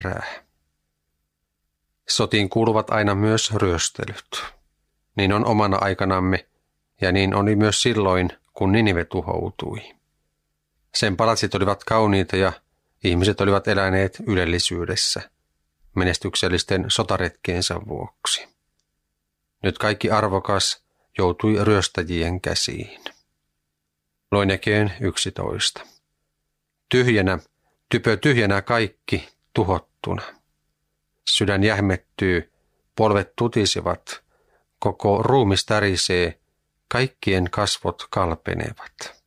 perää. Sotiin kuuluvat aina myös ryöstelyt. Niin on omana aikanamme, ja niin oli myös silloin, kun Ninive tuhoutui. Sen palatsit olivat kauniita ja ihmiset olivat eläneet ylellisyydessä, menestyksellisten sotaretkiensä vuoksi. Nyt kaikki arvokas joutui ryöstäjien käsiin. Loinekeen 11. Tyhjänä, typö tyhjänä kaikki, tuhottuna. Sydän jähmettyy, polvet tutisivat, koko ruumis tärisee, kaikkien kasvot kalpenevat.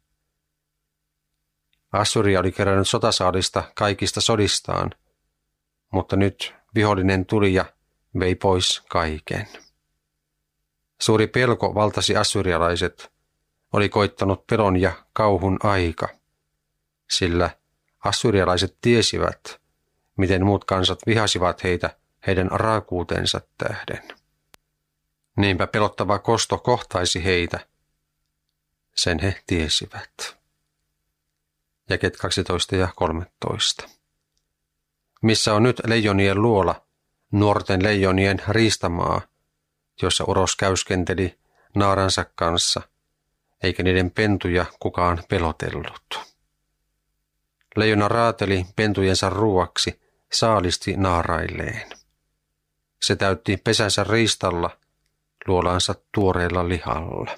Assyria oli kerännyt sotasaalista kaikista sodistaan, mutta nyt vihollinen tuli ja vei pois kaiken. Suuri pelko valtasi assyrialaiset, oli koittanut pelon ja kauhun aika, sillä assyrialaiset tiesivät, miten muut kansat vihasivat heitä heidän raakuutensa tähden. Niinpä pelottava kosto kohtaisi heitä, sen he tiesivät. Jakeet 12 ja 13. Missä on nyt leijonien luola, nuorten leijonien riistamaa, jossa uros käyskenteli naaransa kanssa, eikä niiden pentuja kukaan pelotellut. Leijona raateli pentujensa ruuaksi, saalisti naarailleen. Se täytti pesänsä riistalla, luolansa tuoreella lihalla.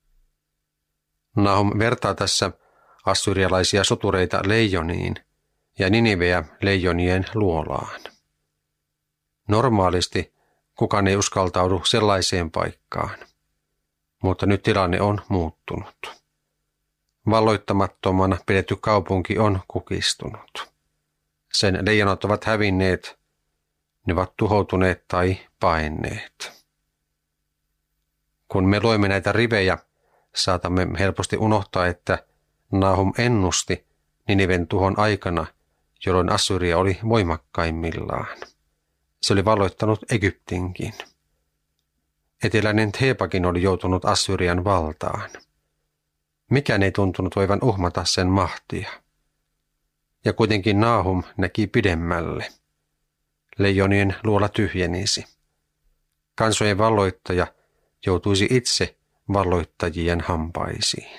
Nahum vertaa tässä assyrialaisia sotureita leijoniin ja Niniveä leijonien luolaan. Normaalisti kukaan ei uskaltaudu sellaiseen paikkaan, mutta nyt tilanne on muuttunut. Valloittamattomana pidetty kaupunki on kukistunut. Sen leijonat ovat hävinneet, ne ovat tuhoutuneet tai paenneet. Kun me loimme näitä rivejä, saatamme helposti unohtaa, että Nahum ennusti Niniven tuhon aikana, jolloin Assyria oli voimakkaimmillaan. Se oli valloittanut Egyptinkin. Eteläinen Thebakin oli joutunut Assyrian valtaan. Mikään ei tuntunut voivan uhmata sen mahtia. Ja kuitenkin Nahum näki pidemmälle. Leijonien luola tyhjenisi. Kansojen valloittaja joutuisi itse valloittajien hampaisiin.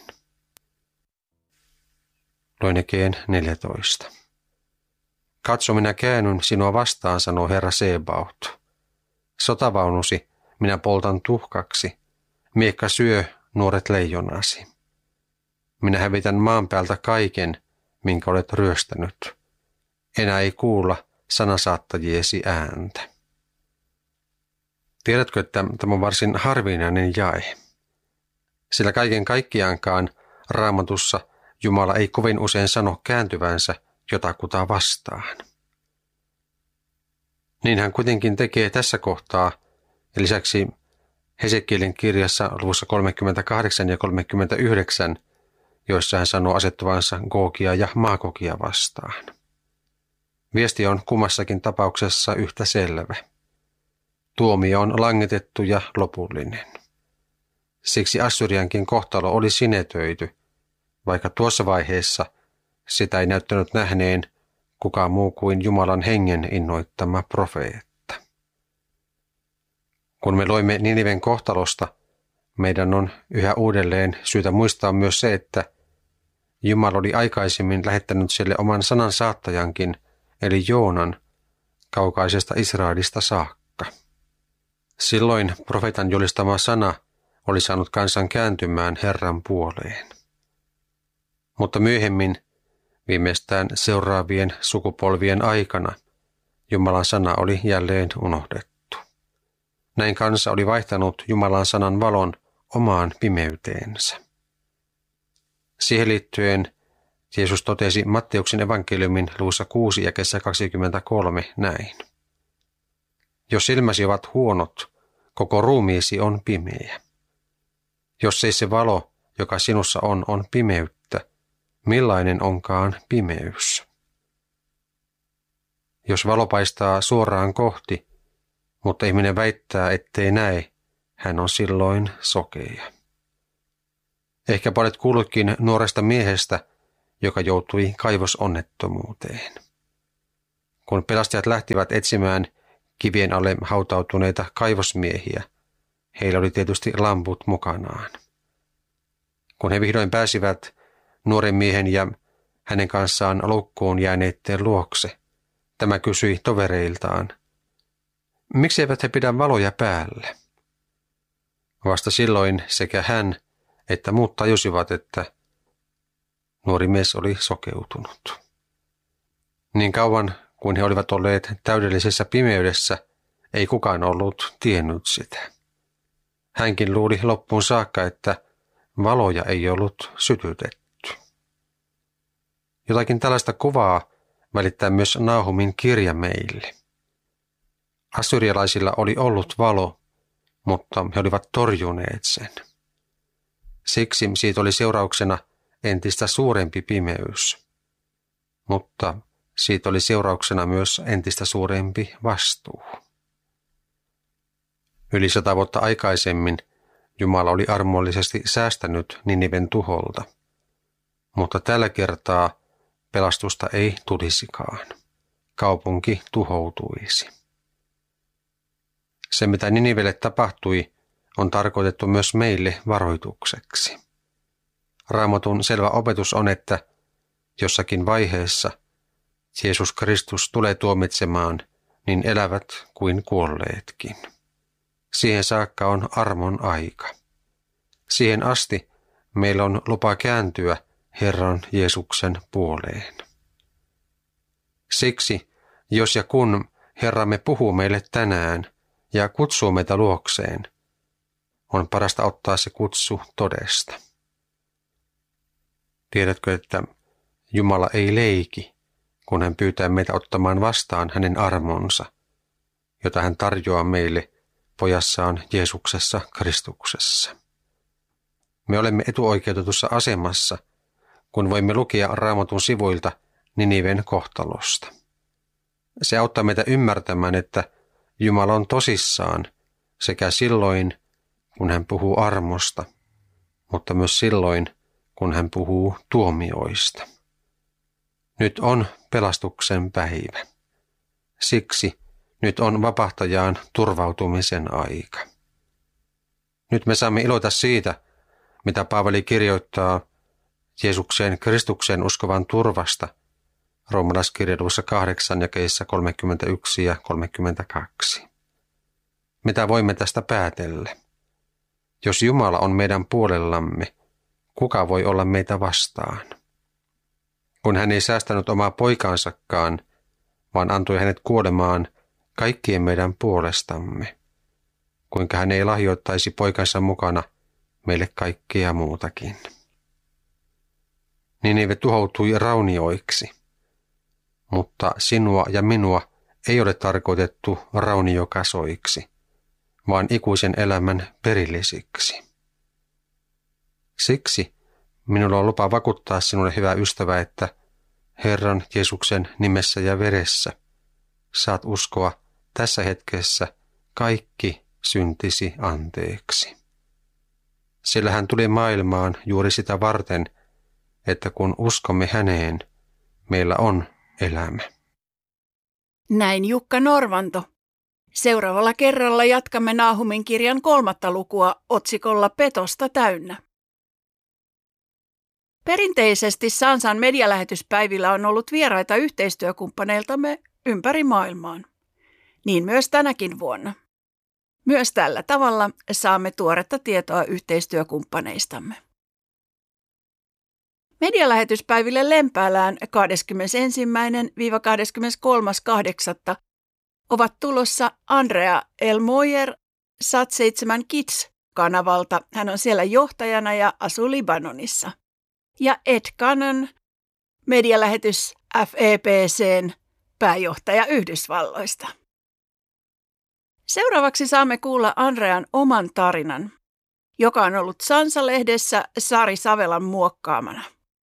Loinekeen 14. Katso, minä käännyn sinua vastaan, sanoo Herra Sebaot. Sotavaunusi minä poltan tuhkaksi, miekka syö nuoret leijonasi. Minä hävitän maan päältä kaiken, minkä olet ryöstänyt. Enää ei kuulla sanasaattajiesi ääntä. Tiedätkö, että tämä on varsin harvinainen jae? Sillä kaiken kaikkiaankaan Raamatussa Jumala ei kovin usein sano kääntyvänsä jotakuta vastaan. Niin hän kuitenkin tekee tässä kohtaa, ja lisäksi Hesekielin kirjassa luvussa 38 ja 39, joissa hän sanoo asettuvansa Googia ja Maagogia vastaan. Viesti on kummassakin tapauksessa yhtä selvä. Tuomio on langetettu ja lopullinen. Siksi Assyriankin kohtalo oli sinetöity, vaikka tuossa vaiheessa sitä ei näyttänyt nähneen kukaan muu kuin Jumalan hengen innoittama profeetta. Kun me loimme Niniven kohtalosta, meidän on yhä uudelleen syytä muistaa myös se, että Jumala oli aikaisemmin lähettänyt sille oman sanan saattajankin, eli Joonan, kaukaisesta Israelista saakka. Silloin profeetan julistama sana oli saanut kansan kääntymään Herran puoleen. Mutta myöhemmin, viimeistään seuraavien sukupolvien aikana, Jumalan sana oli jälleen unohdettu. Näin kansa oli vaihtanut Jumalan sanan valon omaan pimeyteensä. Siihen liittyen Jeesus totesi Matteuksen evankeliumin luvussa 6 jakeessa 23 näin. Jos silmäsi ovat huonot, koko ruumiisi on pimeä. Jos ei se valo, joka sinussa on pimeyttä, millainen onkaan pimeys? Jos valo paistaa suoraan kohti, mutta ihminen väittää, ettei näe, hän on silloin sokea. Ehkä olet kuullutkin nuoresta miehestä, joka joutui kaivosonnettomuuteen. Kun pelastajat lähtivät etsimään kivien alle hautautuneita kaivosmiehiä, heillä oli tietysti lamput mukanaan. Kun he vihdoin pääsivät nuoren miehen ja hänen kanssaan lukkoon jääneiden luokse, tämä kysyi tovereiltaan, miksi eivät he pidä valoja päällä? Vasta silloin sekä hän että muut tajusivat, että nuori mies oli sokeutunut. Niin kauan kuin he olivat olleet täydellisessä pimeydessä, ei kukaan ollut tiennyt sitä. Hänkin luuli loppuun saakka, että valoja ei ollut sytytetty. Jotakin tällaista kuvaa välittää myös Nahumin kirja meille. Assyrialaisilla oli ollut valo, mutta he olivat torjuneet sen. Siksi siitä oli seurauksena entistä suurempi pimeys, mutta siitä oli seurauksena myös entistä suurempi vastuu. Yli 100 vuotta aikaisemmin Jumala oli armollisesti säästänyt Niniven tuholta, mutta tällä kertaa pelastusta ei tulisikaan. Kaupunki tuhoutuisi. Se, mitä Ninivelle tapahtui, on tarkoitettu myös meille varoitukseksi. Raamatun selvä opetus on, että jossakin vaiheessa Jeesus Kristus tulee tuomitsemaan niin elävät kuin kuolleetkin. Siihen saakka on armon aika. Siihen asti meillä on lupa kääntyä Herran Jeesuksen puoleen. Siksi, jos ja kun Herramme puhuu meille tänään ja kutsuu meitä luokseen, on parasta ottaa se kutsu todesta. Tiedätkö, että Jumala ei leiki, kun hän pyytää meitä ottamaan vastaan hänen armonsa, jota hän tarjoaa meille pojassaan Jeesuksessa Kristuksessa. Me olemme etuoikeutetussa asemassa, kun voimme lukea Raamatun sivuilta Niniven kohtalosta. Se auttaa meitä ymmärtämään, että Jumala on tosissaan sekä silloin, kun hän puhuu armosta, mutta myös silloin, kun hän puhuu tuomioista. Nyt on pelastuksen päivä. Siksi nyt on vapahtajaan turvautumisen aika. Nyt me saamme iloita siitä, mitä Paavali kirjoittaa Jeesukseen Kristukseen uskovan turvasta Roomalaiskirje 8 jakeissa 31 ja 32. Mitä voimme tästä päätellä? Jos Jumala on meidän puolellamme, kuka voi olla meitä vastaan? Kun hän ei säästänyt omaa poikaansakaan, vaan antoi hänet kuolemaan kaikkien meidän puolestamme, kuinka hän ei lahjoittaisi poikansa mukana meille kaikkea muutakin. Ninive tuhoutui raunioiksi, mutta sinua ja minua ei ole tarkoitettu rauniokasoiksi, vaan ikuisen elämän perillisiksi. Siksi minulla on lupa vakuuttaa sinulle, hyvä ystävä, että Herran Jeesuksen nimessä ja veressä saat uskoa tässä hetkessä kaikki syntisi anteeksi. Sillä hän tuli maailmaan juuri sitä varten, että kun uskomme häneen, meillä on elämä. Näin Jukka Norvanto. Seuraavalla kerralla jatkamme Nahumin kirjan 3. lukua otsikolla Petosta täynnä. Perinteisesti Sansan medialähetyspäivillä on ollut vieraita yhteistyökumppaneiltamme ympäri maailmaan. Niin myös tänäkin vuonna. Myös tällä tavalla saamme tuoretta tietoa yhteistyökumppaneistamme. Medialähetyspäiville Lempäälään 21.–23.8. ovat tulossa Andrea Elmoyer Sat7 Kids-kanavalta. Hän on siellä johtajana ja asuu Libanonissa. Ja Ed Cannon, medialähetys FEPC:n pääjohtaja Yhdysvalloista. Seuraavaksi saamme kuulla Andrean oman tarinan, joka on ollut Sansa-lehdessä Sari Savelan muokkaamana.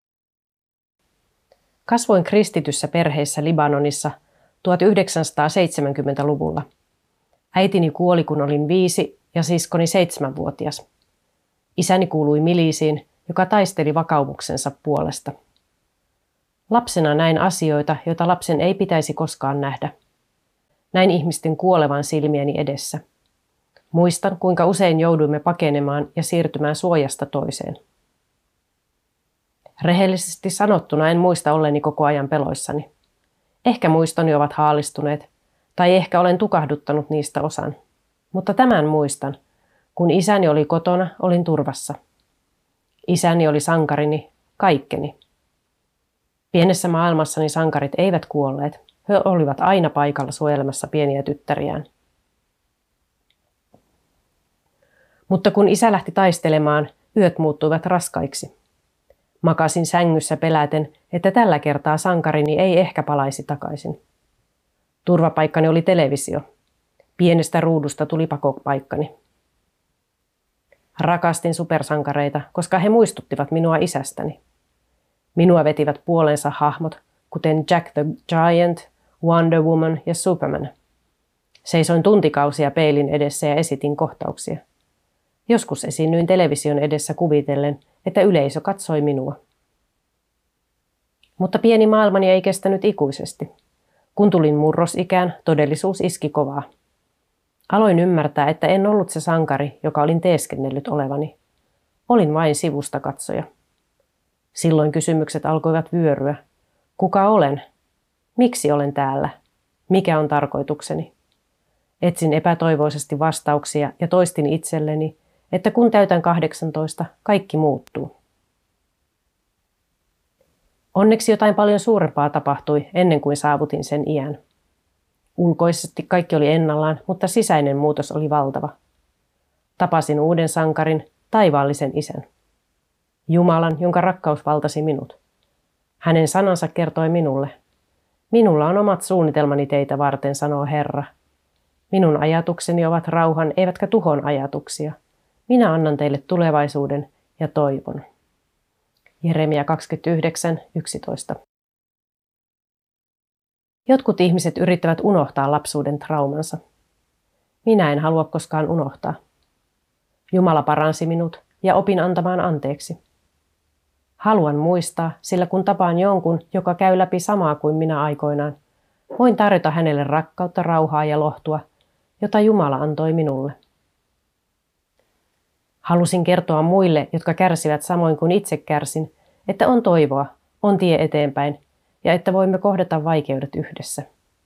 Kasvoin kristityssä perheessä Libanonissa 1970-luvulla. Äitini kuoli, kun olin 5 ja siskoni 7-vuotias. Isäni kuului miliisiin, joka taisteli vakaumuksensa puolesta. Lapsena näin asioita, joita lapsen ei pitäisi koskaan nähdä. Näin ihmisten kuolevan silmieni edessä. Muistan, kuinka usein jouduimme pakenemaan ja siirtymään suojasta toiseen. Rehellisesti sanottuna en muista olleeni koko ajan peloissani. Ehkä muistoni ovat haalistuneet, tai ehkä olen tukahduttanut niistä osan. Mutta tämän muistan. Kun isäni oli kotona, olin turvassa. Isäni oli sankarini, kaikkeni. Pienessä maailmassani sankarit eivät kuolleet. He olivat aina paikalla suojelemassa pieniä tyttäriään. Mutta kun isä lähti taistelemaan, yöt muuttuivat raskaiksi. Makasin sängyssä peläten, että tällä kertaa sankarini ei ehkä palaisi takaisin. Turvapaikkani oli televisio. Pienestä ruudusta tuli pakopaikkani. Rakastin supersankareita, koska he muistuttivat minua isästäni. Minua vetivät puoleensa hahmot, kuten Jack the Giant, Wonder Woman ja Superman. Seisoin tuntikausia peilin edessä ja esitin kohtauksia. Joskus esiinnyin television edessä kuvitellen, että yleisö katsoi minua. Mutta pieni maailmani ei kestänyt ikuisesti. Kun tulin murrosikään, todellisuus iski kovaa. Aloin ymmärtää, että en ollut se sankari, joka olin teeskennellyt olevani. Olin vain sivusta katsoja. Silloin kysymykset alkoivat vyöryä. Kuka olen? Miksi olen täällä? Mikä on tarkoitukseni? Etsin epätoivoisesti vastauksia ja toistin itselleni, että kun täytän 18, kaikki muuttuu. Onneksi jotain paljon suurempaa tapahtui ennen kuin saavutin sen iän. Ulkoisesti kaikki oli ennallaan, mutta sisäinen muutos oli valtava. Tapasin uuden sankarin, taivaallisen isän. Jumalan, jonka rakkaus valtasi minut. Hänen sanansa kertoi minulle. Minulla on omat suunnitelmani teitä varten, sanoo Herra. Minun ajatukseni ovat rauhan, eivätkä tuhon ajatuksia. Minä annan teille tulevaisuuden ja toivon. Jeremia 29:11. Jotkut ihmiset yrittävät unohtaa lapsuuden traumansa. Minä en halua koskaan unohtaa. Jumala paransi minut ja opin antamaan anteeksi. Haluan muistaa, sillä kun tapaan jonkun, joka käy läpi samaa kuin minä aikoinaan, voin tarjota hänelle rakkautta, rauhaa ja lohtua, jota Jumala antoi minulle. Halusin kertoa muille, jotka kärsivät samoin kuin itse kärsin, että on toivoa, on tie eteenpäin ja että voimme kohdata vaikeudet yhdessä.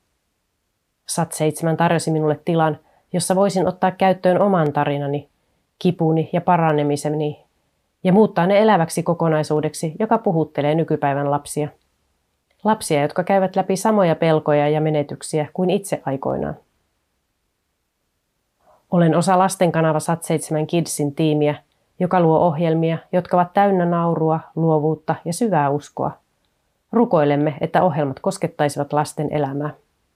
SAT7 tarjosi minulle tilan, jossa voisin ottaa käyttöön oman tarinani, kipuni ja paranemiseni ja muuttaa ne eläväksi kokonaisuudeksi, joka puhuttelee nykypäivän lapsia. Lapsia, jotka käyvät läpi samoja pelkoja ja menetyksiä kuin itse aikoinaan. Olen osa lastenkanava SAT7 Kidsin tiimiä, joka luo ohjelmia, jotka ovat täynnä naurua, luovuutta ja syvää uskoa. Rukoilemme, että ohjelmat koskettaisivat lasten elämää.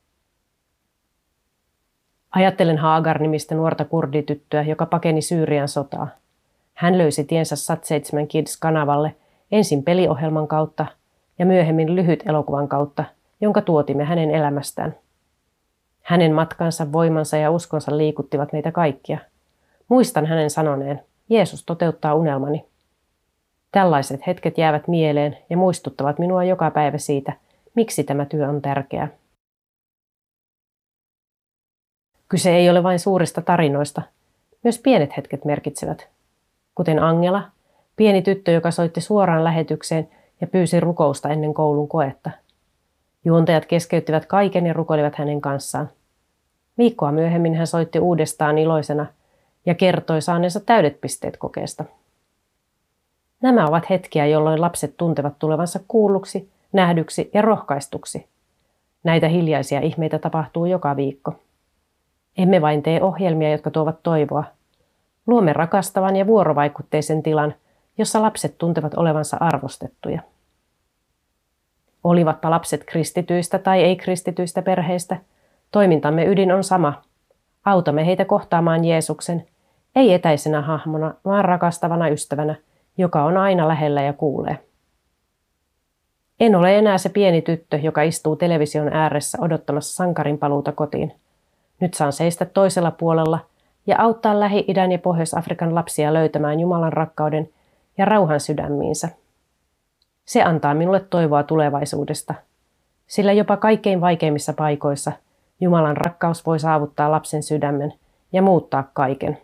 Ajattelen Haagar-nimistä nuorta kurdityttöä, joka pakeni Syyrian sotaa. Hän löysi tiensä SAT7 Kids-kanavalle ensin peliohjelman kautta ja myöhemmin lyhyt elokuvan kautta, jonka tuotimme hänen elämästään. Hänen matkansa, voimansa ja uskonsa liikuttivat meitä kaikkia. Muistan hänen sanoneen, Jeesus toteuttaa unelmani. Tällaiset hetket jäävät mieleen ja muistuttavat minua joka päivä siitä, miksi tämä työ on tärkeää. Kyse ei ole vain suurista tarinoista. Myös pienet hetket merkitsevät. Kuten Angela, pieni tyttö, joka soitti suoraan lähetykseen ja pyysi rukousta ennen koulun koetta. Juontajat keskeyttivät kaiken ja rukoilivat hänen kanssaan. Viikkoa myöhemmin hän soitti uudestaan iloisena ja kertoi saaneensa täydet pisteet kokeesta. Nämä ovat hetkiä, jolloin lapset tuntevat tulevansa kuulluksi, nähdyksi ja rohkaistuksi. Näitä hiljaisia ihmeitä tapahtuu joka viikko. Emme vain tee ohjelmia, jotka tuovat toivoa. Luomme rakastavan ja vuorovaikutteisen tilan, jossa lapset tuntevat olevansa arvostettuja. Olivatpa lapset kristityistä tai ei-kristityistä perheistä, toimintamme ydin on sama. Autamme heitä kohtaamaan Jeesuksen, ei etäisenä hahmona, vaan rakastavana ystävänä, joka on aina lähellä ja kuulee. En ole enää se pieni tyttö, joka istuu television ääressä odottamassa sankarin paluuta kotiin. Nyt saan seistä toisella puolella ja auttaa Lähi-idän ja Pohjois-Afrikan lapsia löytämään Jumalan rakkauden ja rauhan sydämiinsä. Se antaa minulle toivoa tulevaisuudesta, sillä jopa kaikkein vaikeimmissa paikoissa Jumalan rakkaus voi saavuttaa lapsen sydämen ja muuttaa kaiken.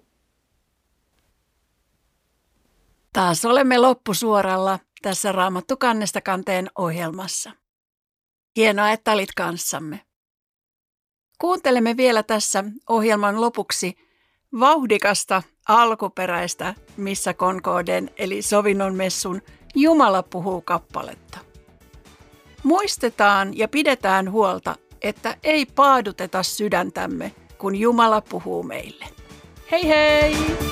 Taas olemme loppusuoralla tässä Raamattu kannesta kanteen ohjelmassa. Hienoa, että olit kanssamme. Kuuntelemme vielä tässä ohjelman lopuksi vauhdikasta alkuperäistä Missa Concorden eli Sovinnon messun Jumala puhuu -kappaletta. Muistetaan ja pidetään huolta, että ei paaduteta sydäntämme, kun Jumala puhuu meille. Hei hei!